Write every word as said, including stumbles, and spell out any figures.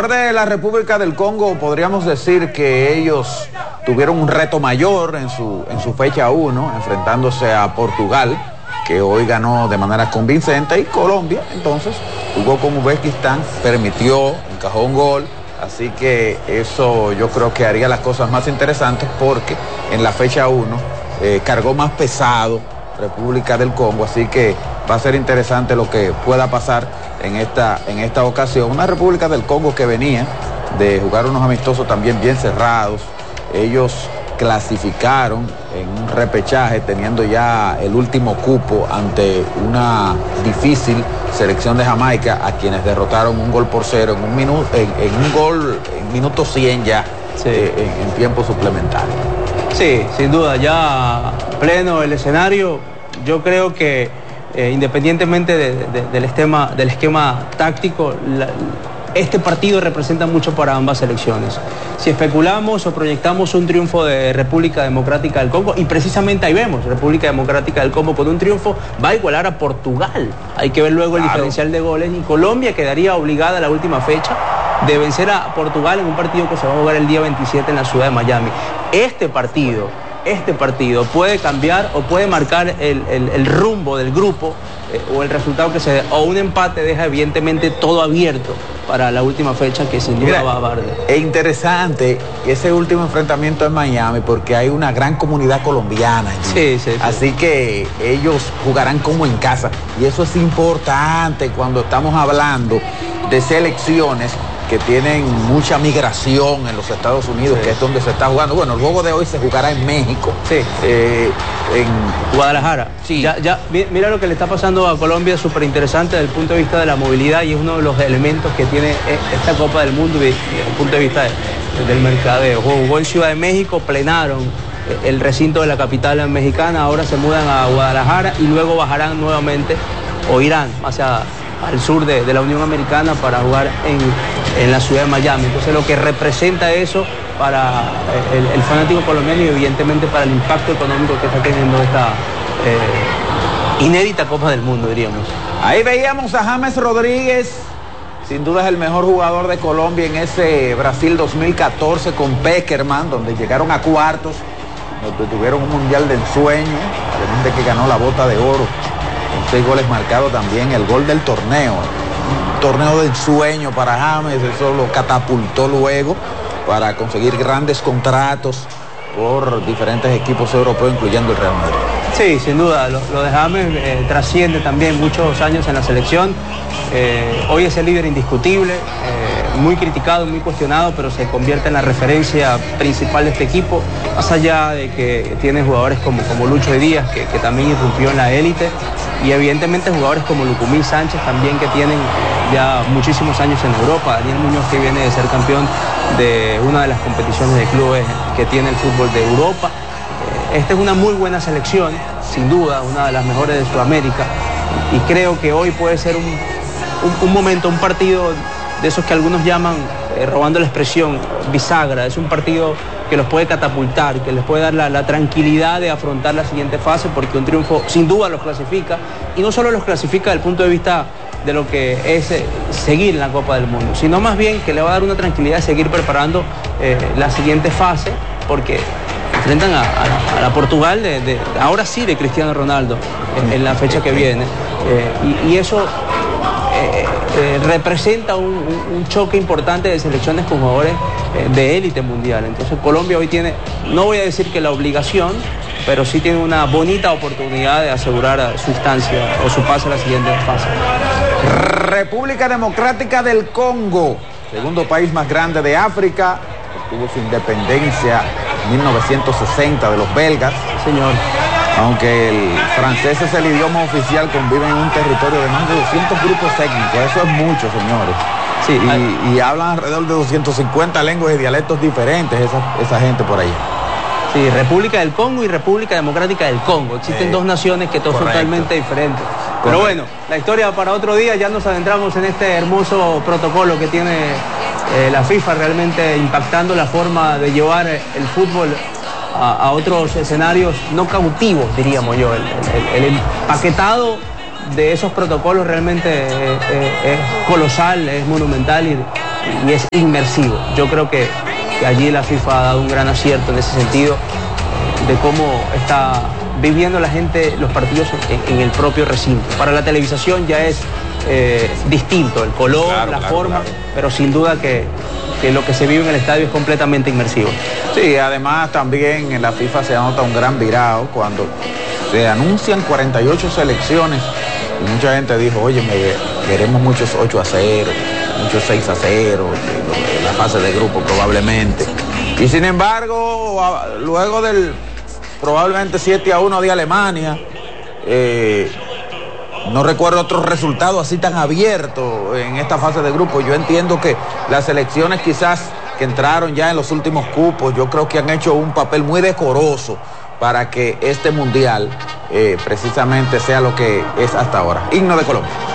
favor de la República del Congo, podríamos decir que ellos tuvieron un reto mayor en su, en su fecha uno, enfrentándose a Portugal, que hoy ganó de manera convincente, y Colombia, entonces, jugó con Uzbekistán, permitió, encajó un gol, así que eso yo creo que haría las cosas más interesantes, porque en la fecha uno eh, cargó más pesado República del Congo, así que va a ser interesante lo que pueda pasar en esta, en esta ocasión. Una República del Congo que venía de jugar unos amistosos también bien cerrados. Ellos clasificaron en un repechaje teniendo ya el último cupo ante una difícil selección de Jamaica, a quienes derrotaron un gol por cero en un minuto, en, en un gol en minuto cien ya, sí. eh, en, en tiempo suplementario. Sí, sin duda, ya pleno el escenario. Yo creo que eh, independientemente de, de, del, esquema, del esquema táctico, la, este partido representa mucho para ambas selecciones. Si especulamos o proyectamos un triunfo de República Democrática del Congo, y precisamente ahí vemos, República Democrática del Congo con un triunfo va a igualar a Portugal. Hay que ver luego el claro. diferencial de goles, y Colombia quedaría obligada a la última fecha de vencer a Portugal en un partido que se va a jugar el día veintisiete en la ciudad de Miami. Este partido, este partido puede cambiar o puede marcar el, el, el rumbo del grupo, eh, o el resultado que se dé, o un empate deja evidentemente todo abierto para la última fecha, que sin duda Mira, va a haber. Es interesante ese último enfrentamiento en Miami, porque hay una gran comunidad colombiana allí. Sí, sí, sí. Así que ellos jugarán como en casa, y eso es importante cuando estamos hablando de selecciones que tienen mucha migración en los Estados Unidos, sí. que es donde se está jugando. Bueno, el juego de hoy se jugará en México. Sí. Eh, en Guadalajara. Sí. Ya, ya, mira lo que le está pasando a Colombia, súper interesante desde el punto de vista de la movilidad, y es uno de los elementos que tiene esta Copa del Mundo desde el punto de vista de, del mercadeo. Jugó en Ciudad de México, plenaron el recinto de la capital mexicana, ahora se mudan a Guadalajara y luego bajarán nuevamente, o irán hacia al sur de, de la Unión Americana para jugar en, en la ciudad de Miami. Entonces lo que representa eso para el, el fanático colombiano, y evidentemente para el impacto económico que está teniendo esta eh, inédita Copa del Mundo, diríamos. Ahí veíamos a James Rodríguez, sin duda es el mejor jugador de Colombia en ese Brasil dos mil catorce con Peckerman, donde llegaron a cuartos, donde tuvieron un mundial del sueño, además de que ganó la bota de oro con seis goles marcados, también el gol del torneo, un torneo del sueño para James. Eso lo catapultó luego para conseguir grandes contratos por diferentes equipos europeos, incluyendo el Real Madrid. Sí, sin duda, lo, lo de James eh, trasciende también muchos años en la selección. Eh, hoy es el líder indiscutible, eh, muy criticado, muy cuestionado, pero se convierte en la referencia principal de este equipo, más allá de que tiene jugadores como, como Lucho Díaz, que, que también irrumpió en la élite, y evidentemente jugadores como Lucumí Sánchez también, que tienen ya muchísimos años en Europa. Daniel Muñoz, que viene de ser campeón de una de las competiciones de clubes que tiene el fútbol de Europa. Esta es una muy buena selección, sin duda, una de las mejores de Sudamérica, y creo que hoy puede ser un, un, un momento, un partido de esos que algunos llaman, eh, robando la expresión, bisagra. Es un partido que los puede catapultar, que les puede dar la, la tranquilidad de afrontar la siguiente fase, porque un triunfo sin duda los clasifica, y no solo los clasifica desde el punto de vista de lo que es eh, seguir en la Copa del Mundo, sino más bien que le va a dar una tranquilidad de seguir preparando eh, la siguiente fase, porque enfrentan a, a, a la Portugal de, de, ahora sí, de Cristiano Ronaldo en, en la fecha que viene, eh, y, y eso eh, eh, representa un, un choque importante de selecciones con jugadores eh, de élite mundial. Entonces Colombia hoy tiene, no voy a decir que la obligación, pero sí tiene una bonita oportunidad de asegurar su instancia o su paso a la siguiente fase. República Democrática del Congo, segundo país más grande de África, obtuvo su independencia en mil novecientos sesenta de los belgas. Señor. Aunque el francés es el idioma oficial, conviven en un territorio de más de doscientos grupos étnicos. Eso es mucho, señores. Sí, y, hay... y hablan alrededor de doscientas cincuenta lenguas y dialectos diferentes esa, esa gente por ahí. Sí, República del Congo y República Democrática del Congo. Existen eh, dos naciones que son totalmente diferentes. Correcto. Pero bueno, la historia para otro día. Ya nos adentramos en este hermoso protocolo que tiene eh, la FIFA, realmente impactando la forma de llevar el fútbol a, a otros escenarios no cautivos, diríamos yo. El, el, el empaquetado de esos protocolos realmente eh, eh, es colosal, es monumental, y y es inmersivo. Yo creo que, que allí la FIFA ha dado un gran acierto en ese sentido, de cómo está viviendo la gente los partidos en, en el propio recinto. Para la televisación ya es eh, distinto, el color, claro, la claro, forma, claro. Pero sin duda que, que lo que se vive en el estadio es completamente inmersivo. Sí, además también en la FIFA se nota un gran virado cuando se anuncian cuarenta y ocho selecciones y mucha gente dijo, oye, me, queremos muchos ocho a cero, muchos seis a cero, la fase de grupo probablemente. Y sin embargo, luego del probablemente siete a uno de Alemania, eh, no recuerdo otros resultados así tan abiertos en esta fase de grupo. Yo entiendo que las selecciones quizás que entraron ya en los últimos cupos, yo creo que han hecho un papel muy decoroso para que este mundial eh, precisamente sea lo que es hasta ahora. Himno de Colombia.